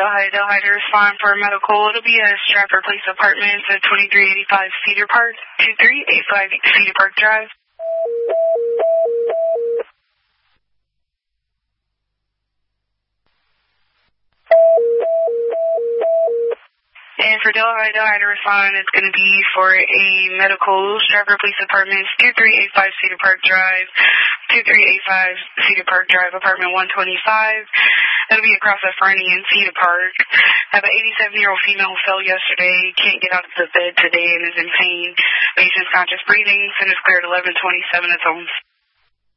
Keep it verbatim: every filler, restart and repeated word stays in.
Delhi, Delhi to respond for medical. It'll be a Stratford Place Apartments at twenty-three eighty-five Cedar Park, two three eight five Cedar Park Drive. And for Delhi, Delhi to respond, it's going to be for a medical, Stratford Police Apartments, two three eight five Cedar Park Drive, two three eight five Cedar Park Drive, apartment one twenty-five. That'll be across the Fernie in Cedar Park. I have an eighty-seven-year-old female who fell yesterday, can't get out of the bed today and is in pain. Patient's not just breathing, center cleared eleven twenty-seven, it's home.